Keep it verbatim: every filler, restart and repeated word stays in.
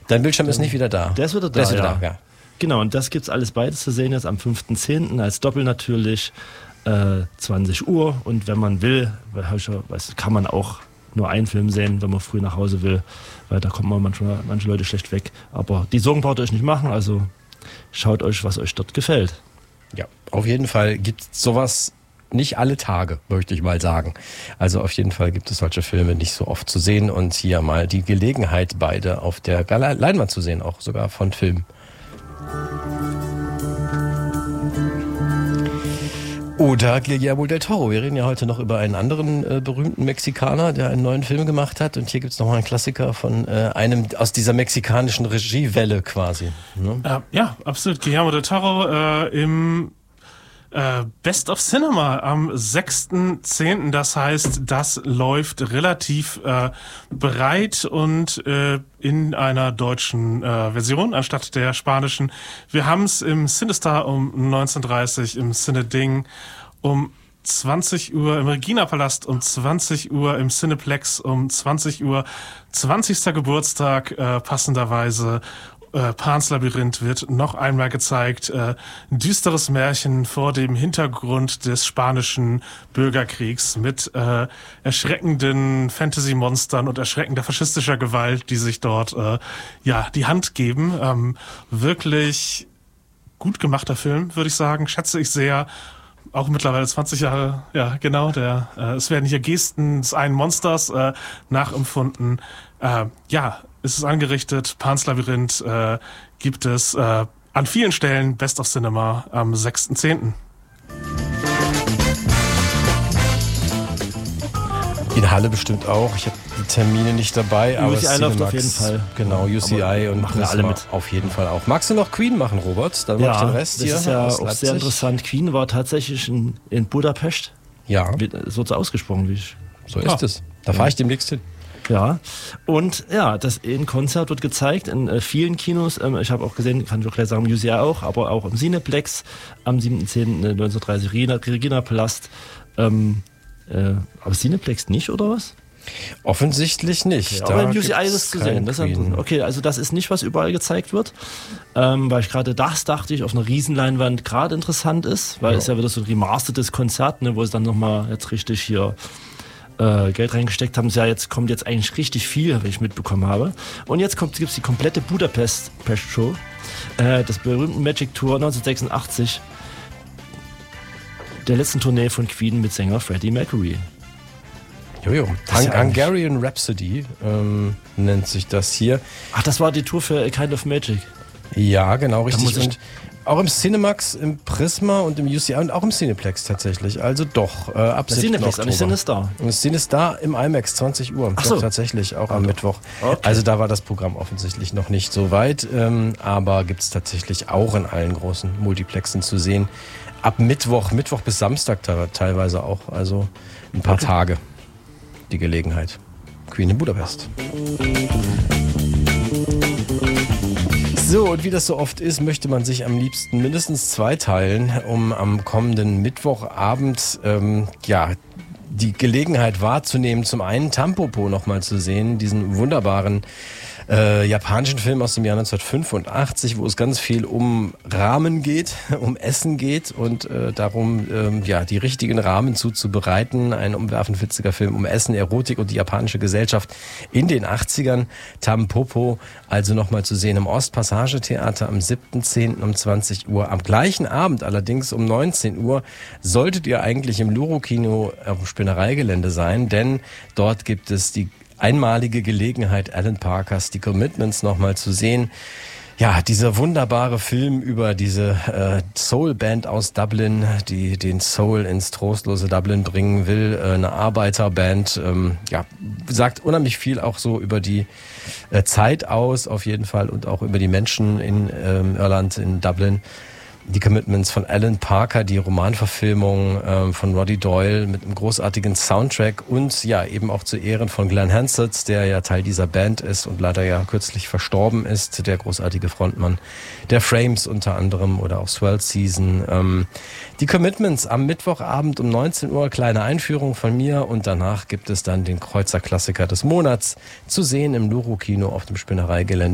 Dein Bildschirm ist nicht wieder da. Der ist wieder da, Der ist wieder ja. da, ja. Genau, und das gibt's alles beides zu sehen jetzt am fünften zehnten als Doppel natürlich, äh, zwanzig Uhr. Und wenn man will, weiß, kann man auch nur einen Film sehen, wenn man früh nach Hause will, weil da kommen manchmal manche Leute schlecht weg. Aber die Sorgen braucht ihr euch nicht machen, also schaut euch, was euch dort gefällt. Ja, auf jeden Fall gibt es sowas nicht alle Tage, möchte ich mal sagen. Also auf jeden Fall gibt es solche Filme nicht so oft zu sehen und hier mal die Gelegenheit, beide auf der Leinwand zu sehen, auch sogar von Filmen. Oder Guillermo del Toro. Wir reden ja heute noch über einen anderen äh, berühmten Mexikaner, der einen neuen Film gemacht hat. Und hier gibt's noch mal einen Klassiker von äh, einem aus dieser mexikanischen Regiewelle quasi. Ne? Äh, ja, absolut. Guillermo del Toro äh, im äh, Best of Cinema am sechsten zehnten. Das heißt, das läuft relativ äh, breit und äh, in einer deutschen äh, Version anstatt der spanischen. Wir haben es im Cinestar um neunzehn Uhr dreißig, im Cineding um zwanzig Uhr, im Regina-Palast um zwanzig Uhr, im Cineplex um zwanzig Uhr. zwanzigster Geburtstag äh, passenderweise. Äh, Pans Labyrinth wird noch einmal gezeigt. Äh, ein düsteres Märchen vor dem Hintergrund des spanischen Bürgerkriegs mit äh, erschreckenden Fantasy-Monstern und erschreckender faschistischer Gewalt, die sich dort äh, ja die Hand geben. Ähm, wirklich gut gemachter Film, würde ich sagen. Schätze ich sehr. Auch mittlerweile zwanzig Jahre, ja genau. Der äh, es werden hier Gesten des einen Monsters äh, nachempfunden. Äh, ja, es ist angerichtet. Pans Labyrinth äh, gibt es äh, an vielen Stellen Best of Cinema am sechsten zehnten. In Halle bestimmt auch. Ich habe die Termine nicht dabei, aber U C I läuft auf Cinemax, jeden Fall. Genau, U C I und machen wir alle mit. Auf jeden Fall auch. Magst du noch Queen machen, Robert? Dann mach ich den Rest das hier. ist ja aus auch Leipzig. sehr interessant. Queen war tatsächlich in, in Budapest. Ja, Es wird so ausgesprochen, wie ich. so ist es. Da fahre ich demnächst hin. Ja, und ja, das ein Konzert wird gezeigt in äh, vielen Kinos. Ähm, ich habe auch gesehen, kann ich auch gleich sagen, im U C I auch, aber auch im Cineplex am siebten zehnten neunzehnhundertdreißig, Regina, Regina Palast. Ähm, äh, aber Cineplex nicht, oder was? Offensichtlich nicht. Ja, Da aber im U C I gibt's ist es zu kein sehen. Das ist Queen. okay, also das ist nicht, was überall gezeigt wird. Ähm, weil ich gerade das dachte ich auf einer Riesenleinwand gerade interessant ist, weil Ja. es ja wieder so ein remastertes Konzert, ne, wo es dann nochmal jetzt richtig hier äh, Geld reingesteckt haben. Ja, jetzt kommt jetzt eigentlich richtig viel, wie ich mitbekommen habe. Und jetzt gibt es die komplette Budapest-Show, äh, des berühmten Magic Tour neunzehnhundertsechsundachtzig, der letzten Tournee von Queen mit Sänger Freddie Mercury. Jojo. Das ist ja Hung- Hungarian Rhapsody ähm, nennt sich das hier. Ach, das war die Tour für A Kind of Magic. Ja, genau, muss richtig. ich- Und auch im Cinemax, im Prisma und im U C I und auch im Cineplex tatsächlich. Also doch, äh, ab Das siebten Cineplex, aber nicht Oktober. Cinestar. Und das Cinestar im IMAX, zwanzig Uhr. Ach Doch, so. tatsächlich, auch am Mittwoch. Okay. Also da war das Programm offensichtlich noch nicht so weit. Ähm, aber gibt es tatsächlich auch in allen großen Multiplexen zu sehen. Ab Mittwoch, Mittwoch bis Samstag te- teilweise auch. Also ein paar Okay. Tage die Gelegenheit. Queen in Budapest. So, und wie das so oft ist, möchte man sich am liebsten mindestens zweiteilen, um am kommenden Mittwochabend ähm, ja, die Gelegenheit wahrzunehmen, zum einen Tampopo nochmal zu sehen, diesen wunderbaren äh, japanischen Film aus dem Jahr neunzehnhundertfünfundachtzig, wo es ganz viel um Ramen geht, um Essen geht und äh, darum, ähm, ja, die richtigen Rahmen zuzubereiten. Ein umwerfend witziger Film um Essen, Erotik und die japanische Gesellschaft in den achtzigern. Tampopo also nochmal zu sehen im Ostpassage-Theater am siebten zehnten um zwanzig Uhr. Am gleichen Abend allerdings um neunzehn Uhr solltet ihr eigentlich im Luro-Kino auf dem Spinnereigelände sein, denn dort gibt es die einmalige Gelegenheit, Alan Parkers Die Commitments nochmal zu sehen. Ja, dieser wunderbare Film über diese äh, Soul-Band aus Dublin, die den Soul ins trostlose Dublin bringen will, äh, eine Arbeiterband, ähm, ja, sagt unheimlich viel auch so über die äh, Zeit aus, auf jeden Fall, und auch über die Menschen in ähm, Irland, in Dublin. Die Commitments von Alan Parker, die Romanverfilmung ähm, von Roddy Doyle mit einem großartigen Soundtrack und ja eben auch zu Ehren von Glenn Hansard, der ja Teil dieser Band ist und leider ja kürzlich verstorben ist, der großartige Frontmann der Frames unter anderem oder auch Swell Season. Ähm, die Commitments am Mittwochabend um neunzehn Uhr, kleine Einführung von mir und danach gibt es dann den Kreuzer Klassiker des Monats zu sehen im Luro-Kino auf dem Spinnereigelände.